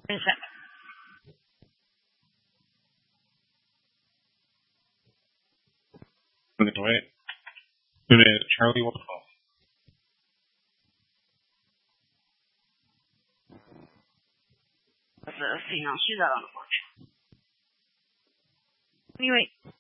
没事。 对，Charlie Wolf。 是非常睡着了，因为